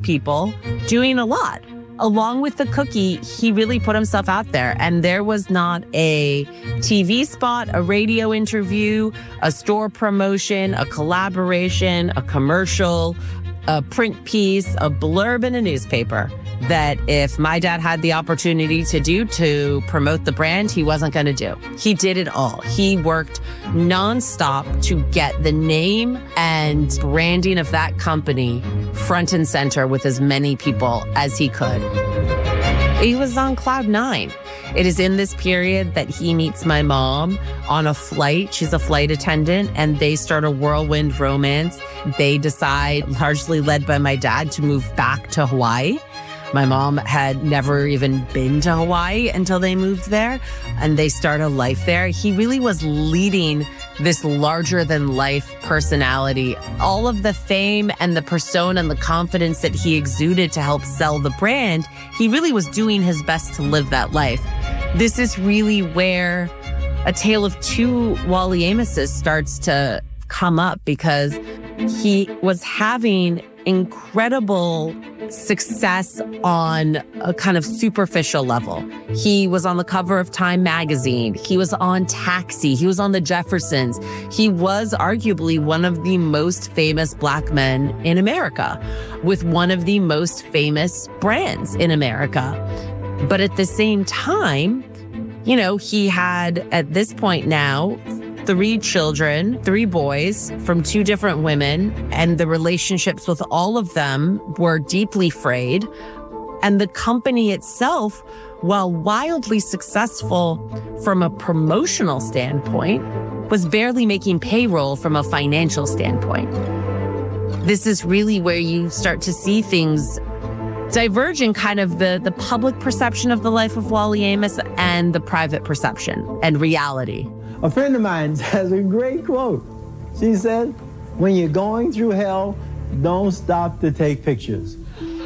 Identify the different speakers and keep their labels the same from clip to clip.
Speaker 1: people doing a lot. Along with the cookie, he really put himself out there. And there was not a TV spot, a radio interview, a store promotion, a collaboration, a commercial, a print piece, a blurb in a newspaper that if my dad had the opportunity to do to promote the brand, he wasn't going to do. He did it all. He worked nonstop to get the name and branding of that company front and center with as many people as he could. He was on cloud nine. It is in this period that he meets my mom on a flight. She's a flight attendant, and they start a whirlwind romance. They decide, largely led by my dad, to move back to Hawaii. My mom had never even been to Hawaii until they moved there, and they start a life there. He really was leading this larger-than-life personality. All of the fame and the persona and the confidence that he exuded to help sell the brand, he really was doing his best to live that life. This is really where a tale of two Wally Amoses starts to come up, because he was having incredible success on a kind of superficial level. He was on the cover of Time magazine. He was on Taxi. He was on the Jeffersons. He was arguably one of the most famous Black men in America, with one of the most famous brands in America. But at the same time, you know, he had, at this point now, 3 children, 3 boys from 2 different women, and the relationships with all of them were deeply frayed. And the company itself, while wildly successful from a promotional standpoint, was barely making payroll from a financial standpoint. This is really where you start to see things diverge in kind of the public perception of the life of Wally Amos and the private perception and reality.
Speaker 2: A friend of mine has a great quote. She said, "When you're going through hell, don't stop to take pictures."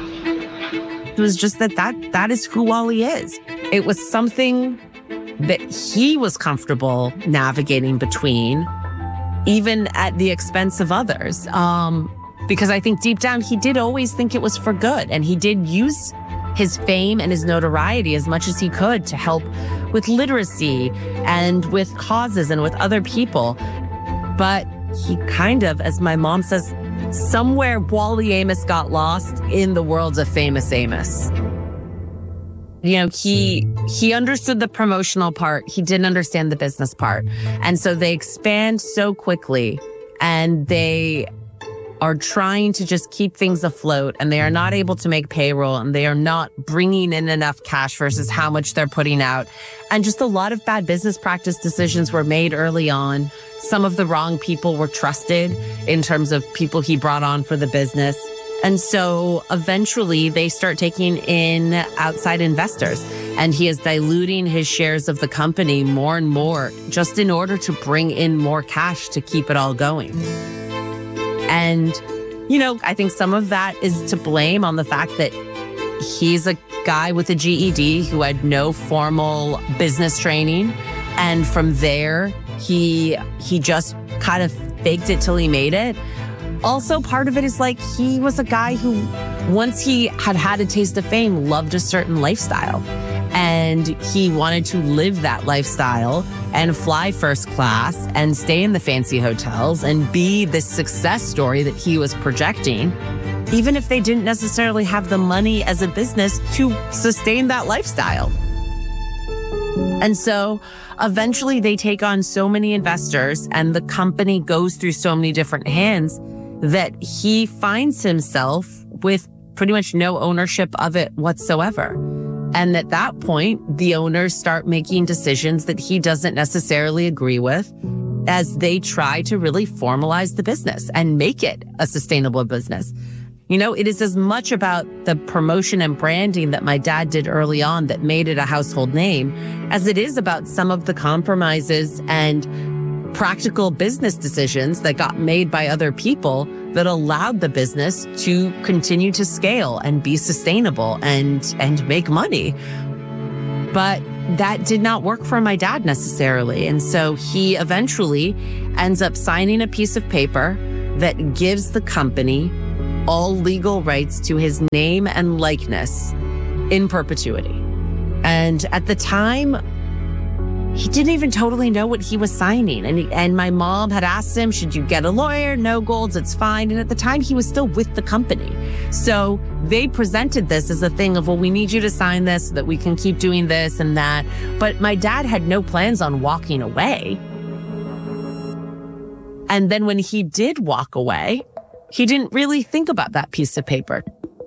Speaker 1: It was just that is who Wally is. It was something that he was comfortable navigating between, even at the expense of others. Because I think deep down, he did always think it was for good. And he did use his fame and his notoriety as much as he could to help with literacy and with causes and with other people. But he kind of, as my mom says, somewhere Wally Amos got lost in the world of Famous Amos. You know, he understood the promotional part. He didn't understand the business part. And so they expand so quickly, and they are trying to just keep things afloat, and they are not able to make payroll, and they are not bringing in enough cash versus how much they're putting out. And just a lot of bad business practice decisions were made early on. Some of the wrong people were trusted in terms of people he brought on for the business. And so eventually they start taking in outside investors, and he is diluting his shares of the company more and more just in order to bring in more cash to keep it all going. And, you know, I think some of that is to blame on the fact that he's a guy with a GED who had no formal business training. And from there, he just kind of faked it till he made it. Also, part of it is like he was a guy who, once he had had a taste of fame, loved a certain lifestyle. And he wanted to live that lifestyle and fly first class and stay in the fancy hotels and be the success story that he was projecting, even if they didn't necessarily have the money as a business to sustain that lifestyle. And so eventually they take on so many investors, and the company goes through so many different hands that he finds himself with pretty much no ownership of it whatsoever. And at that point, the owners start making decisions that he doesn't necessarily agree with as they try to really formalize the business and make it a sustainable business. You know, it is as much about the promotion and branding that my dad did early on that made it a household name as it is about some of the compromises and practical business decisions that got made by other people that allowed the business to continue to scale and be sustainable and make money. But that did not work for my dad necessarily. And so he eventually ends up signing a piece of paper that gives the company all legal rights to his name and likeness in perpetuity. And at the time, he didn't even totally know what he was signing. And my mom had asked him, should you get a lawyer? No, Golds, it's fine. And at the time, he was still with the company. So they presented this as a thing of, well, we need you to sign this so that we can keep doing this and that. But my dad had no plans on walking away. And then when he did walk away, he didn't really think about that piece of paper.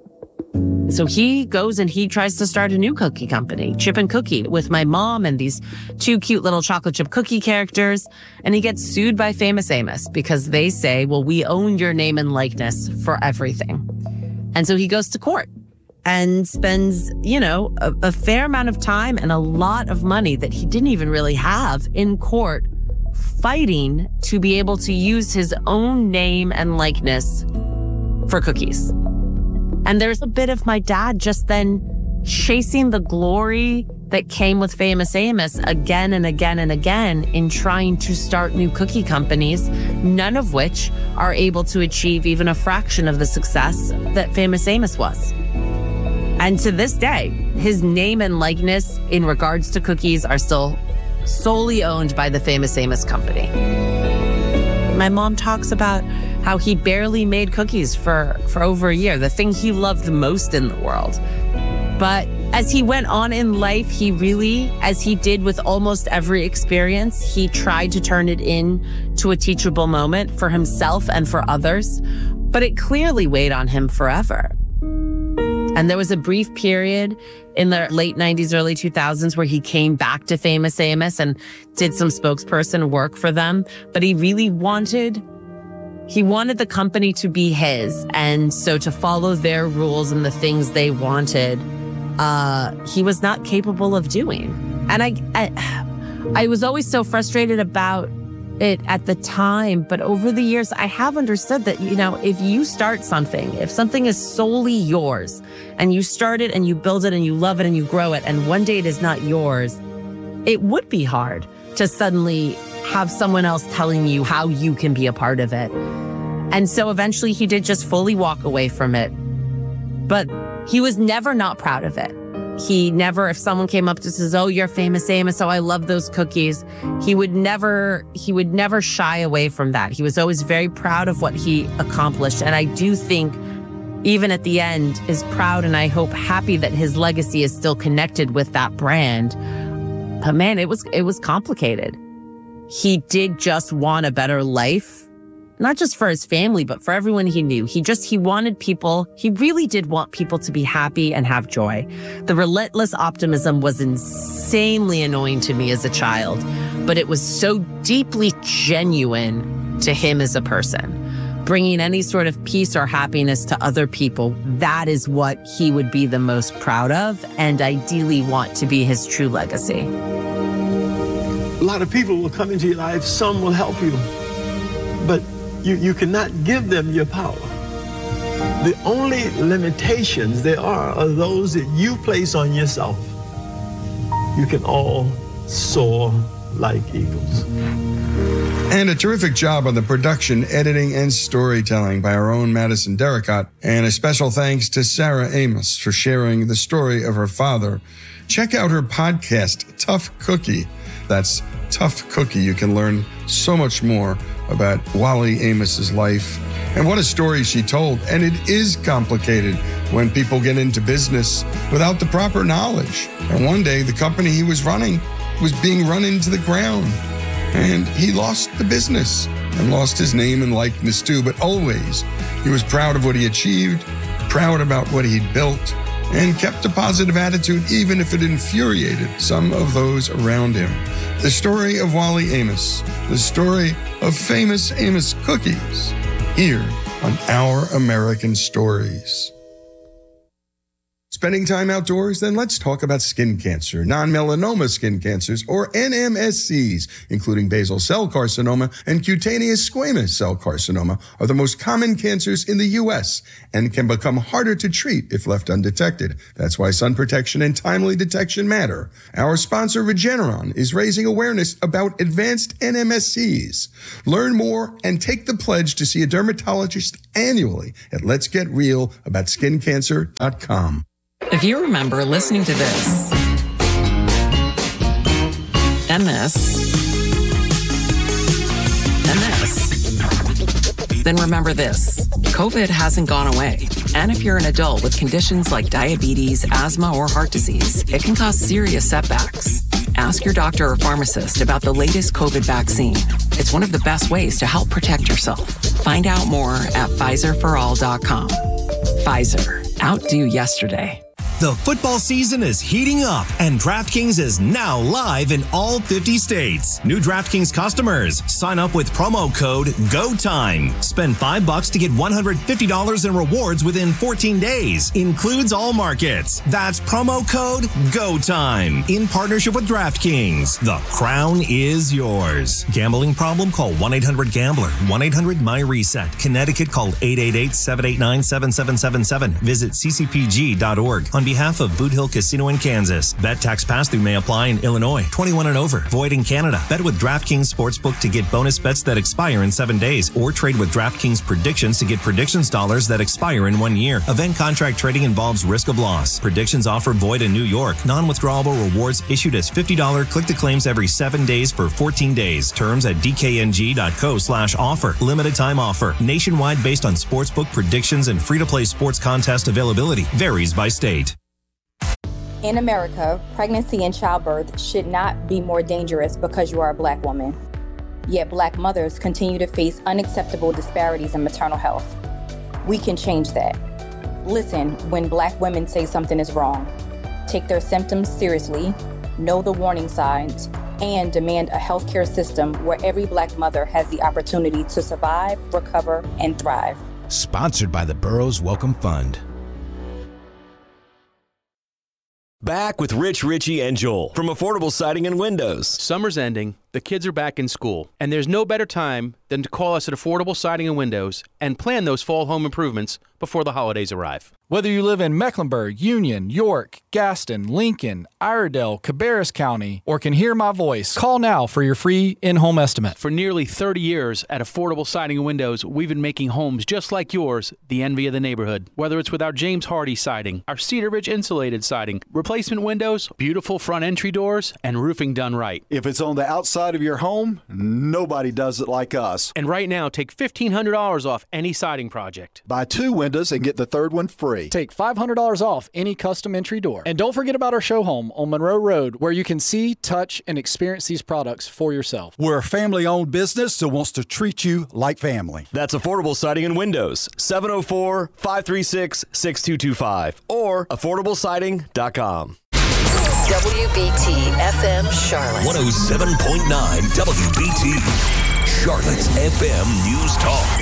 Speaker 1: So he goes and he tries to start a new cookie company, Chip and Cookie, with my mom and these two cute little chocolate chip cookie characters. And he gets sued by Famous Amos because they say, well, we own your name and likeness for everything. And so he goes to court and spends, a fair amount of time and a lot of money that he didn't even really have in court fighting to be able to use his own name and likeness for cookies. And there's a bit of my dad just then chasing the glory that came with Famous Amos again and again and again in trying to start new cookie companies, none of which are able to achieve even a fraction of the success that Famous Amos was. And to this day, his name and likeness in regards to cookies are still solely owned by the Famous Amos company. My mom talks about how he barely made cookies for over a year, the thing he loved most in the world. But as he went on in life, he really, as he did with almost every experience, he tried to turn it into a teachable moment for himself and for others. But it clearly weighed on him forever. And there was a brief period in the late 90s, early 2000s where he came back to Famous Amos and did some spokesperson work for them. But he really wanted the company to be his. And so to follow their rules and the things they wanted, he was not capable of doing. And I was always so frustrated about it at the time, but over the years, I have understood that, if you start something, if something is solely yours and you start it and you build it and you love it and you grow it, and one day it is not yours, it would be hard to suddenly have someone else telling you how you can be a part of it. And so eventually he did just fully walk away from it, but he was never not proud of it. He never, if someone came up to says, oh, you're Famous Amos, oh, I love those cookies, he would never shy away from that. He was always very proud of what he accomplished. And I do think even at the end is proud and I hope happy that his legacy is still connected with that brand. But man, it was complicated. He did just want a better life. Not just for his family, but for everyone he knew. He really did want people to be happy and have joy. The relentless optimism was insanely annoying to me as a child, but it was so deeply genuine to him as a person. Bringing any sort of peace or happiness to other people, that is what he would be the most proud of and ideally want to be his true legacy.
Speaker 2: A lot of people will come into your life, some will help you, but you cannot give them your power. The only limitations there are those that you place on yourself. You can all soar like eagles.
Speaker 3: And a terrific job on the production, editing, and storytelling by our own Madison Derricott. And a special thanks to Sarah Amos for sharing the story of her father. Check out her podcast, Tough Cookie. That's Tough Cookie. You can learn so much more about Wally Amos's life and what a story she told. And it is complicated when people get into business without the proper knowledge. And one day the company he was running was being run into the ground and he lost the business and lost his name and likeness too. But always he was proud of what he achieved, proud about what he'd built, and kept a positive attitude even if it infuriated some of those around him. The story of Wally Amos, the story of Famous Amos Cookies, here on Our American Stories. Spending time outdoors? Then let's talk about skin cancer. Non-melanoma skin cancers, or NMSCs, including basal cell carcinoma and cutaneous squamous cell carcinoma, are the most common cancers in the U.S. and can become harder to treat if left undetected. That's why sun protection and timely detection matter. Our sponsor, Regeneron, is raising awareness about advanced NMSCs. Learn more and take the pledge to see a dermatologist annually at letsgetrealaboutSkinCancer.com.
Speaker 4: If you remember listening to this and this and this, then remember this. COVID hasn't gone away. And if you're an adult with conditions like diabetes, asthma, or heart disease, it can cause serious setbacks. Ask your doctor or pharmacist about the latest COVID vaccine. It's one of the best ways to help protect yourself. Find out more at PfizerForAll.com. Pfizer. Outdo yesterday.
Speaker 5: The football season is heating up, and DraftKings is now live in all 50 states. New DraftKings customers, sign up with promo code GOTIME. Spend $5 to get $150 in rewards within 14 days. Includes all markets. That's promo code GOTIME. In partnership with DraftKings. The crown is yours. Gambling problem? Call 1-800-GAMBLER. 1-800-MY-RESET. Connecticut, call 888-789-7777. Visit ccpg.org. On behalf of Boot Hill Casino in Kansas. Bet tax pass-through may apply in Illinois. 21 and over. Void in Canada. Bet with DraftKings Sportsbook to get bonus bets that expire in 7 days, or trade with DraftKings Predictions to get predictions dollars that expire in 1 year. Event contract trading involves risk of loss. Predictions offer void in New York. Non-withdrawable rewards issued as $50 click-to-claims every 7 days for 14 days. Terms at dkng.co/offer. Limited time offer. Nationwide based on sportsbook predictions and free-to-play sports contest availability. Varies by state.
Speaker 6: In America, pregnancy and childbirth should not be more dangerous because you are a Black woman. Yet Black mothers continue to face unacceptable disparities in maternal health. We can change that. Listen when Black women say something is wrong. Take their symptoms seriously, know the warning signs, and demand a healthcare system where every Black mother has the opportunity to survive, recover, and thrive.
Speaker 7: Sponsored by the Burroughs Welcome Fund.
Speaker 8: Back with Rich, Richie, and Joel from Affordable Siding and Windows.
Speaker 9: Summer's ending, the kids are back in school, and there's no better time than to call us at Affordable Siding and Windows and plan those fall home improvements before the holidays arrive.
Speaker 10: Whether you live in Mecklenburg, Union, York, Gaston, Lincoln, Iredell, Cabarrus County, or can hear my voice, call now for your free in-home estimate.
Speaker 9: For nearly 30 years at Affordable Siding and Windows, we've been making homes just like yours the envy of the neighborhood. Whether it's with our James Hardy siding, our Cedar Ridge insulated siding, replacement windows, beautiful front entry doors, and roofing done right.
Speaker 11: If it's on the outside of your home, nobody does it like us.
Speaker 9: And right now, take $1,500 off any siding project.
Speaker 11: Buy 2 windows and get the 3rd one free.
Speaker 10: Take $500 off any custom entry door. And don't forget about our show home on Monroe Road, where you can see, touch, and experience these products for yourself.
Speaker 12: We're a family-owned business that wants to treat you like family.
Speaker 8: That's Affordable Siding and Windows, 704-536-6225 or affordablesiding.com.
Speaker 13: WBT FM Charlotte.
Speaker 5: 107.9 WBT. Charlotte's FM News Talk.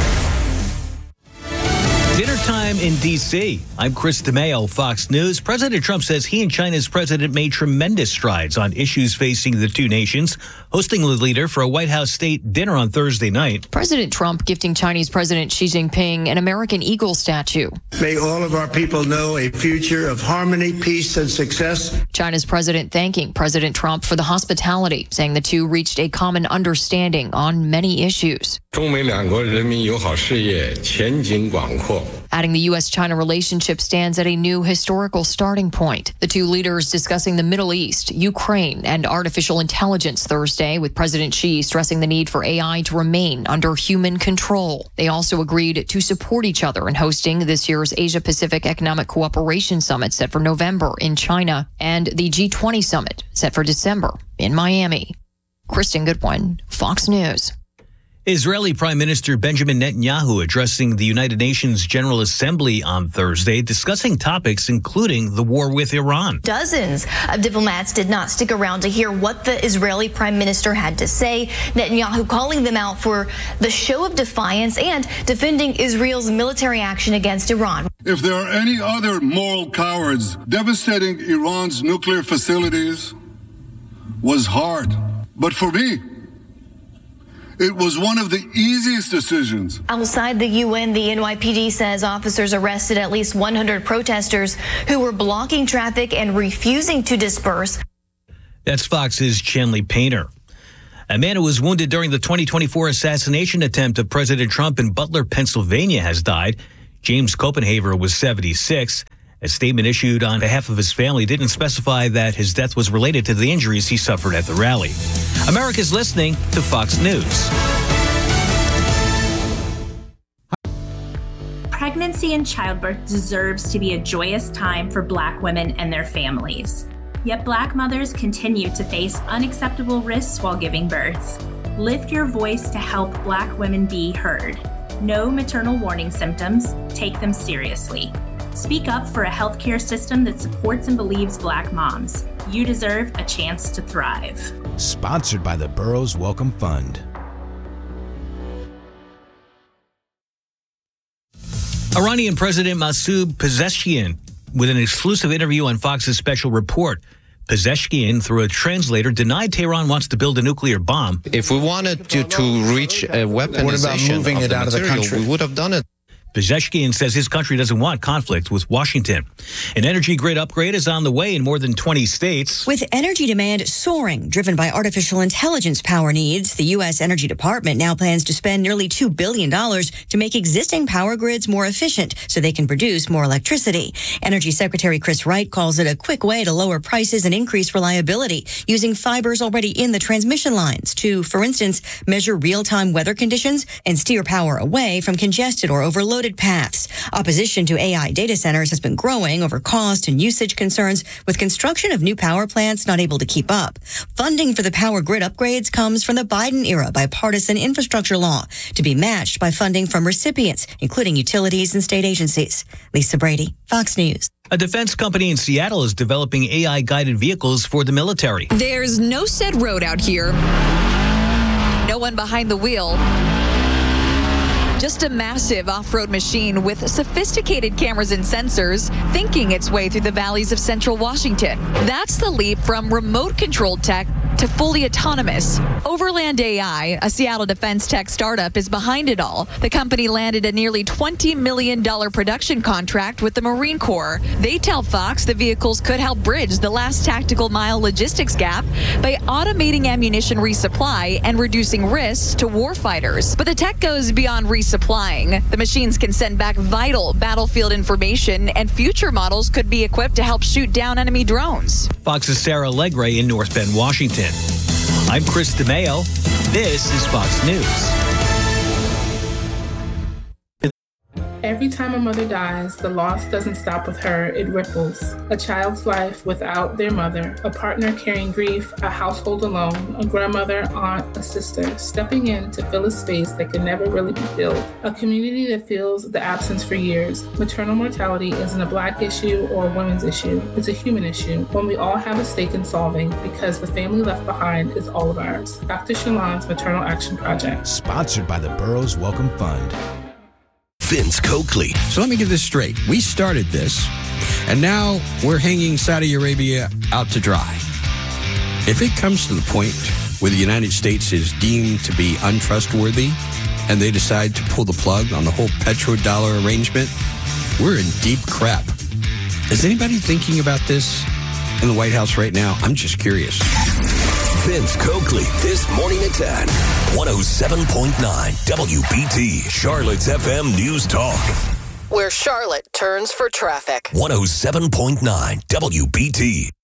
Speaker 14: Dinner time in D.C. I'm Chris DeMayo, Fox News. President Trump says he and China's president made tremendous strides on issues facing the two nations, hosting the leader for a White House state dinner on Thursday night.
Speaker 15: President Trump gifting Chinese President Xi Jinping an American eagle statue.
Speaker 16: May all of our people know a future of harmony, peace, and success.
Speaker 15: China's president thanking President Trump for the hospitality, saying the two reached a common understanding on many issues.
Speaker 17: 中美两国人民友好事业前景广阔.
Speaker 15: Adding the U.S.-China relationship stands at a new historical starting point. The two leaders discussing the Middle East, Ukraine, and artificial intelligence Thursday, with President Xi stressing the need for AI to remain under human control. They also agreed to support each other in hosting this year's Asia-Pacific Economic Cooperation Summit set for November in China and the G20 Summit set for December in Miami. Kristen Goodwin, Fox News.
Speaker 14: Israeli Prime Minister Benjamin Netanyahu addressing the United Nations General Assembly on Thursday, discussing topics including the war with Iran.
Speaker 18: Dozens of diplomats did not stick around to hear what the Israeli Prime Minister had to say, Netanyahu calling them out for the show of defiance and defending Israel's military action against Iran.
Speaker 19: If there are any other moral cowards, devastating Iran's nuclear facilities was hard. But for me, it was one of the easiest decisions.
Speaker 18: Outside the UN, the NYPD says officers arrested at least 100 protesters who were blocking traffic and refusing to disperse.
Speaker 14: That's Fox's Chanley Painter. A man who was wounded during the 2024 assassination attempt of President Trump in Butler, Pennsylvania, has died. James Copenhaver was 76. A statement issued on behalf of his family didn't specify that his death was related to the injuries he suffered at the rally. America's listening to Fox News.
Speaker 20: Pregnancy and childbirth deserves to be a joyous time for Black women and their families. Yet Black mothers continue to face unacceptable risks while giving birth. Lift your voice to help Black women be heard. Know maternal warning symptoms, take them seriously. Speak up for a healthcare system that supports and believes Black moms. You deserve a chance to thrive.
Speaker 7: Sponsored by the Burroughs Welcome Fund.
Speaker 14: Iranian President Masoud Pezeshkian with an exclusive interview on Fox's Special Report. Pezeshkian, through a translator, denied Tehran wants to build a nuclear bomb.
Speaker 17: If we wanted to reach a weaponization
Speaker 21: what about moving it out of the country?
Speaker 17: We would have done it.
Speaker 14: Pezeshkian says his country doesn't want conflict with Washington. An energy grid upgrade is on the way in more than 20 states.
Speaker 22: With energy demand soaring, driven by artificial intelligence power needs, the U.S. Energy Department now plans to spend nearly $2 billion to make existing power grids more efficient so they can produce more electricity. Energy Secretary Chris Wright calls it a quick way to lower prices and increase reliability, using fibers already in the transmission lines to, for instance, measure real-time weather conditions and steer power away from congested or overloaded paths. Opposition to AI data centers has been growing over cost and usage concerns, with construction of new power plants not able to keep up. Funding for the power grid upgrades comes from the Biden-era bipartisan infrastructure law, to be matched by funding from recipients, including utilities and state agencies. Lisa Brady, Fox News.
Speaker 14: A defense company in Seattle is developing AI-guided vehicles for the military.
Speaker 23: There's no set road out here. No one behind the wheel. Just a massive off-road machine with sophisticated cameras and sensors thinking its way through the valleys of central Washington. That's the leap from remote-controlled tech to fully autonomous. Overland AI, a Seattle defense tech startup, is behind it all. The company landed a nearly $20 million production contract with the Marine Corps. They tell Fox the vehicles could help bridge the last tactical mile logistics gap by automating ammunition resupply and reducing risks to warfighters. But the tech goes beyond resupplying. The machines can send back vital battlefield information, and future models could be equipped to help shoot down enemy drones.
Speaker 14: Fox's Sarah Legray in North Bend, Washington. I'm Chris DeMeo. This is Fox News.
Speaker 24: Every time a mother dies, the loss doesn't stop with her, it ripples. A child's life without their mother, a partner carrying grief, a household alone, a grandmother, aunt, a sister, stepping in to fill a space that could never really be filled. A community that feels the absence for years. Maternal mortality isn't a Black issue or a women's issue. It's a human issue, one we all have a stake in solving, because the family left behind is all of ours. Dr. Shalon's Maternal Action Project.
Speaker 7: Sponsored by the Burroughs Welcome Fund.
Speaker 25: Vince Coakley. So let me get this straight. We started this, and now we're hanging Saudi Arabia out to dry. If it comes to the point where the United States is deemed to be untrustworthy and they decide to pull the plug on the whole petrodollar arrangement, we're in deep crap. Is anybody thinking about this in the White House right now? I'm just curious.
Speaker 8: Vince Coakley, this morning at 10. 107.9 WBT, Charlotte's FM News Talk.
Speaker 13: Where Charlotte turns for traffic.
Speaker 8: 107.9 WBT.